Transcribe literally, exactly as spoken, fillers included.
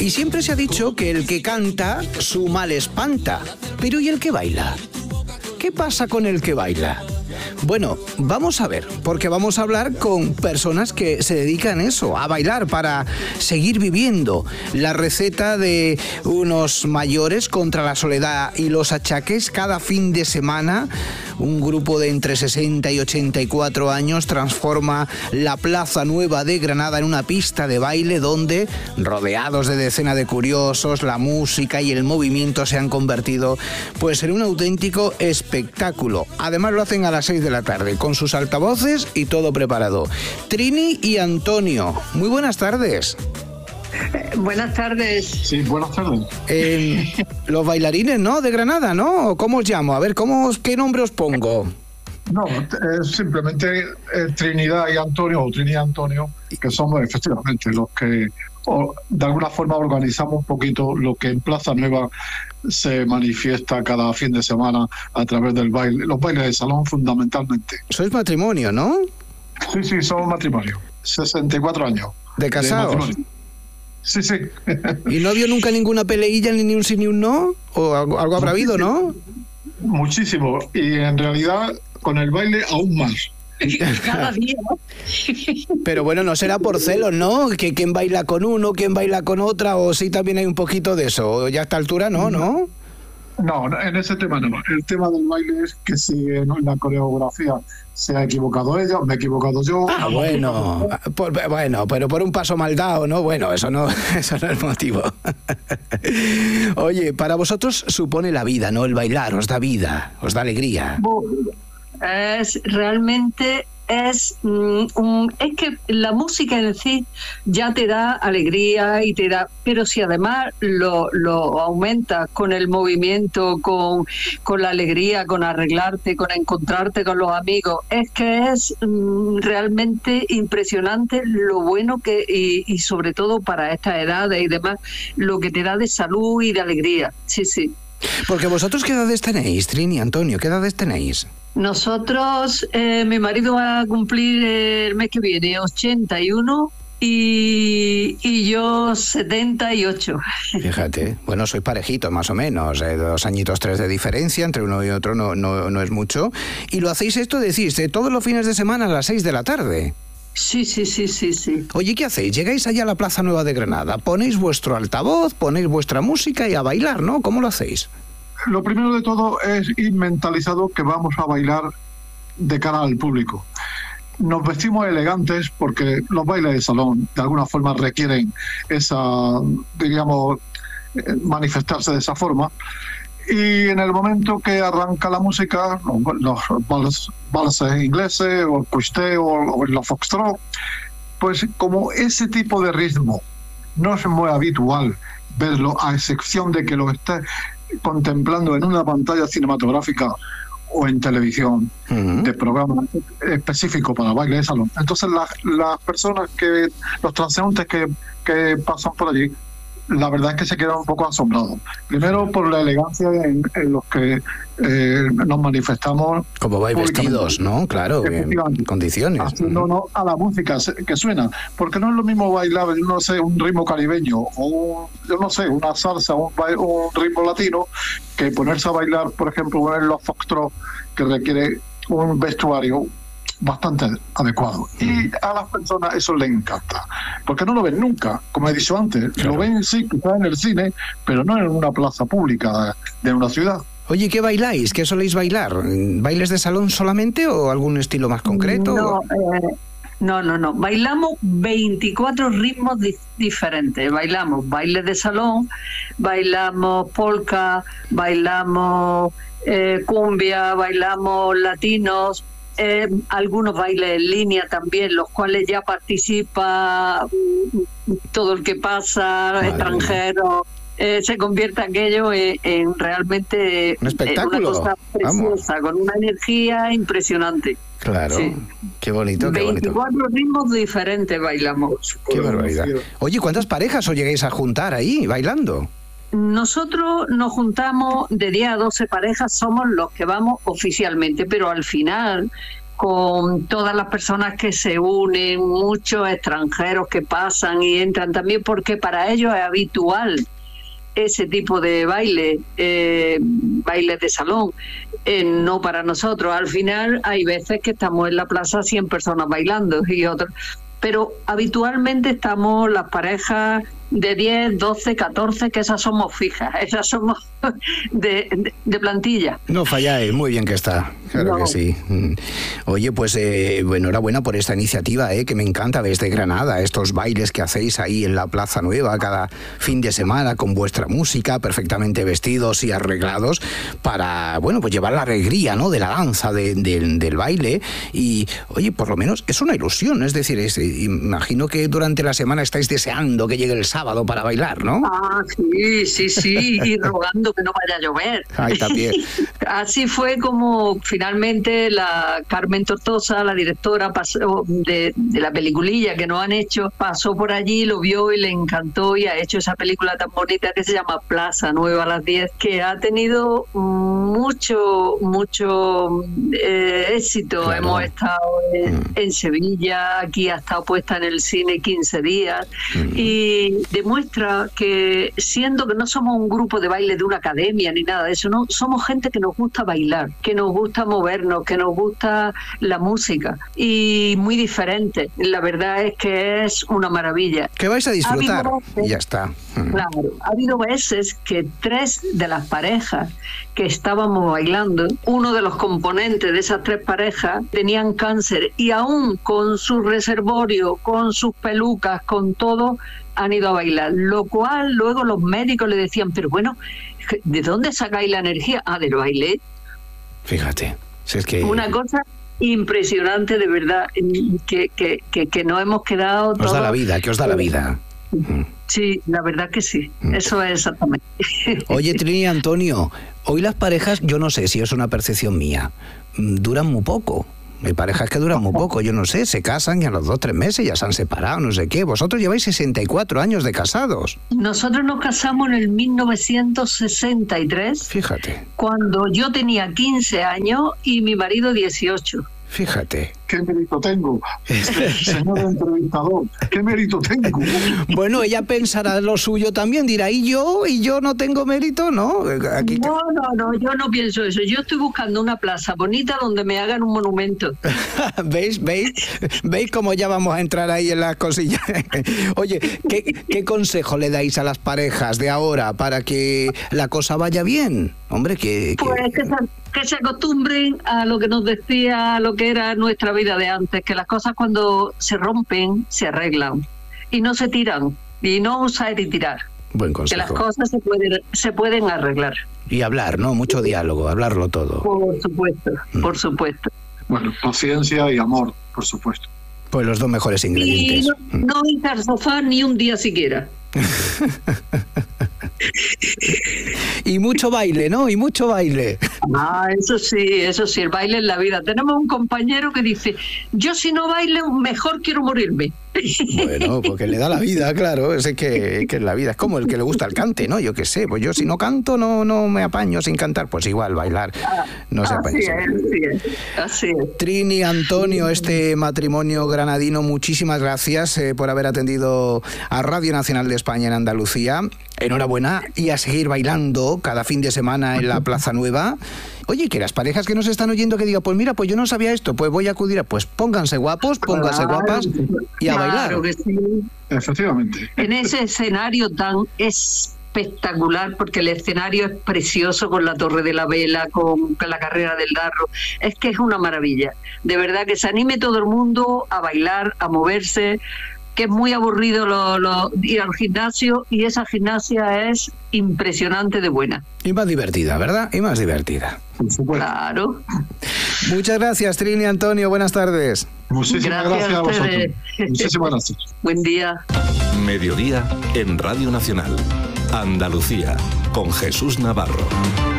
Y siempre se ha dicho que el que canta, su mal espanta. Pero ¿y el que baila? ¿Qué pasa con el que baila? Bueno, vamos a ver, porque vamos a hablar con personas que se dedican a eso, a bailar para seguir viviendo. La receta de unos mayores contra la soledad y los achaques. Cada fin de semana, un grupo de entre sesenta y ochenta y cuatro años transforma la Plaza Nueva de Granada en una pista de baile donde, rodeados de decenas de curiosos, la música y el movimiento se han convertido pues en un auténtico espectáculo. Además lo hacen a las seis de la tarde, con sus altavoces y todo preparado. Trini y Antonio, muy buenas tardes. Eh, buenas tardes. Sí, buenas tardes. Eh, los bailarines, ¿no? De Granada, ¿no? ¿Cómo os llamo? A ver, ¿cómo, ¿qué nombre os pongo? No, es simplemente eh, Trinidad y Antonio, o Trini y Antonio, que somos efectivamente los que o, de alguna forma organizamos un poquito lo que en Plaza Nueva se manifiesta cada fin de semana a través del baile, los bailes de salón fundamentalmente. Sois matrimonio, ¿no? Sí, sí, somos matrimonio, sesenta y cuatro años. ¿De casados? De sí, sí. ¿Y no había nunca ninguna peleilla, ni un sí ni un no? ¿O algo, algo habrá habido, no? Muchísimo, y en realidad con el baile aún más. Cada día. Pero bueno, no será por celos, ¿no? Que quién baila con uno, quién baila con otra, o sí también hay un poquito de eso. O ya a esta altura no, ¿no? No, en ese tema no. El tema del baile es que si en la coreografía se ha equivocado ella, me he equivocado yo. Ah, bueno, por, bueno, pero por un paso mal dado, ¿no? Bueno, eso no, eso no es motivo. Oye, para vosotros supone la vida, ¿no? El bailar os da vida, os da alegría. Es realmente es um, un, es que la música en sí ya te da alegría y te da, pero si además lo, lo aumentas con el movimiento, con, con la alegría, con arreglarte, con encontrarte con los amigos, es que es um, realmente impresionante lo bueno que y, y sobre todo para estas edades y demás, lo que te da de salud y de alegría. Sí, sí. Porque vosotros, ¿qué edades tenéis, Trini, Antonio? ¿Qué edades tenéis? Nosotros, eh, mi marido va a cumplir el mes que viene ochenta y uno y, y yo setenta y ocho. Fíjate, bueno, sois parejitos más o menos, eh, dos añitos, tres de diferencia, entre uno y otro no, no, no es mucho. Y lo hacéis esto, decís, eh, todos los fines de semana a las seis de la tarde. Sí, sí, sí, sí, sí. Oye, ¿qué hacéis? Llegáis allá a la Plaza Nueva de Granada, ponéis vuestro altavoz, ponéis vuestra música y a bailar, ¿no? ¿Cómo lo hacéis? Lo primero de todo es ir mentalizado que vamos a bailar de cara al público. Nos vestimos elegantes porque los bailes de salón de alguna forma requieren esa, diríamos, manifestarse de esa forma. Y en el momento que arranca la música, los vals, valses ingleses o el cuiste o, o los foxtrot, pues como ese tipo de ritmo no es muy habitual verlo, a excepción de que lo esté contemplando en una pantalla cinematográfica o en televisión, uh-huh, de programa específico para baile de salón. Entonces las, las personas que, los transeúntes que, que pasan por allí, la verdad es que se quedan un poco asombrados. Primero por la elegancia en, en los que eh, nos manifestamos. Como vais vestidos, ¿no? Claro, en condiciones. Haciendo honor a la música que suena. Porque no es lo mismo bailar, yo no sé, un ritmo caribeño o un, yo no sé, una salsa, un, un ritmo latino, que ponerse a bailar, por ejemplo, poner los foxtrot, que requiere un vestuario bastante adecuado. Y a las personas eso les encanta, porque no lo ven nunca, como he dicho antes. Claro. Lo ven, sí, quizás en el cine, pero no en una plaza pública de una ciudad. Oye, ¿qué bailáis? ¿Qué soléis bailar? ¿Bailes de salón solamente o algún estilo más concreto? No, eh, no, no, no. Bailamos veinticuatro ritmos di- diferentes. Bailamos bailes de salón, bailamos polka, bailamos eh, cumbia, bailamos latinos, Eh, algunos bailes en línea también, los cuales ya participa todo el que pasa, Madre extranjero, eh, se convierte aquello en, en realmente un espectáculo, una cosa preciosa, Vamos. con una energía impresionante. Claro, sí. Qué bonito, qué bonito. veinticuatro ritmos diferentes bailamos. Qué barbaridad. Oye, ¿cuántas parejas os llegáis a juntar ahí bailando? Nosotros nos juntamos de diez a doce parejas, somos los que vamos oficialmente, pero al final, con todas las personas que se unen, muchos extranjeros que pasan y entran también, porque para ellos es habitual ese tipo de baile, eh, bailes de salón, eh, no para nosotros. Al final hay veces que estamos en la plaza cien personas bailando y otros, pero habitualmente estamos las parejas de diez, doce, catorce, que esas somos fijas, esas somos de, de, de plantilla. No falláis, muy bien que está, claro no. que sí. Oye, pues eh, enhorabuena por esta iniciativa, eh, que me encanta desde Granada, estos bailes que hacéis ahí en la Plaza Nueva cada fin de semana con vuestra música, perfectamente vestidos y arreglados para, bueno, pues llevar la alegría, ¿no?, de la danza, de, de, del baile. Y, oye, por lo menos es una ilusión, es decir, es, imagino que durante la semana estáis deseando que llegue el sábado para bailar, ¿no? Ah, sí, sí, sí, y rogando que no vaya a llover. Ay, también. Así fue como finalmente la Carmen Tortosa, la directora pasó de, de la peliculilla que nos han hecho, pasó por allí, lo vio y le encantó y ha hecho esa película tan bonita que se llama Plaza Nueva a las diez, que ha tenido mucho, mucho eh, éxito. Claro. Hemos estado en, mm. en Sevilla, aquí ha estado puesta en el cine quince días mm. y demuestra que, siendo que no somos un grupo de baile de una academia ni nada de eso, no somos gente que nos gusta bailar, que nos gusta movernos, que nos gusta la música, y muy diferente. La verdad es que es una maravilla. Que vais a disfrutar y ya está. Claro, ha habido veces que tres de las parejas que estábamos bailando, uno de los componentes de esas tres parejas tenían cáncer, y aún con su reservorio, con sus pelucas, con todo, han ido a bailar, lo cual luego los médicos le decían, pero bueno, ¿de dónde sacáis la energía? Ah, del baile. Fíjate, si es que... Una cosa impresionante, de verdad, que, que, que, que nos hemos quedado... Os todos... da la vida, que os da la vida. Sí, la verdad que sí, eso es exactamente. Oye, Trini y Antonio, hoy las parejas, yo no sé si es una percepción mía, duran muy poco. Hay parejas que duran muy poco, yo no sé, se casan y a los dos, tres meses ya se han separado, no sé qué. Vosotros lleváis sesenta y cuatro años de casados. Nosotros nos casamos en el mil novecientos sesenta y tres. Fíjate. Cuando yo tenía quince años y mi marido dieciocho. Fíjate. ¿Qué mérito tengo? Señor entrevistador, ¿qué mérito tengo? Bueno, ella pensará lo suyo también, dirá, ¿y yo? ¿Y yo no tengo mérito? ¿No? Aquí... No, no, no, yo no pienso eso. Yo estoy buscando una plaza bonita donde me hagan un monumento. ¿Veis? ¿Veis? ¿Veis cómo ya vamos a entrar ahí en las cosillas? Oye, ¿qué, ¿qué consejo le dais a las parejas de ahora para que la cosa vaya bien? Hombre, que... que... Pues que se, que se acostumbren a lo que nos decía, a lo que era nuestra vida de antes, que las cosas cuando se rompen se arreglan y no se tiran, y no usar y tirar. Buen consejo. Que las cosas se pueden se pueden arreglar. Y hablar, ¿no? Mucho diálogo, hablarlo todo. Por supuesto, mm. por supuesto. Bueno, paciencia y amor, por supuesto. Pues los dos mejores ingredientes. Y no, no irse al sofá ni un día siquiera. Y mucho baile, ¿no? Y mucho baile. Ah, eso sí, eso sí, el baile en la vida. Tenemos un compañero que dice, yo si no bailo, mejor quiero morirme. Bueno, porque le da la vida, claro, es que, que es la vida. Es como el que le gusta el cante, ¿no? Yo qué sé, pues yo si no canto no, no me apaño sin cantar, pues igual bailar no se apaña. Así es, así es, así es. Trini, Antonio, este matrimonio granadino, muchísimas gracias eh, por haber atendido a Radio Nacional de España en Andalucía. Enhorabuena y a seguir bailando cada fin de semana en la Plaza Nueva. Oye, que las parejas que nos están oyendo que digan, pues mira, pues yo no sabía esto, pues voy a acudir a... Pues pónganse guapos, pónganse claro, guapas y a claro bailar. Claro que sí. Efectivamente. En ese escenario tan espectacular, porque el escenario es precioso, con la Torre de la Vela, con, con la Carrera del Darro, es que es una maravilla. De verdad que se anime todo el mundo a bailar, a moverse, que es muy aburrido lo, lo, ir al gimnasio, y esa gimnasia es impresionante de buena. Y más divertida, ¿verdad? Y más divertida. Claro. Muchas gracias, Trini, Antonio, buenas tardes. Muchísimas gracias, gracias a vosotros. Muchísimas gracias. Buen día. Mediodía en Radio Nacional. Andalucía, con Jesús Navarro.